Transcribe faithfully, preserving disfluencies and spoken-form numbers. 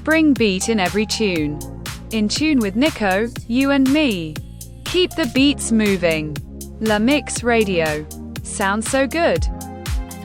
spring beat in every tune. In tune with Nico, you and me. Keep the beats moving. La Mix Radio. Sounds so good.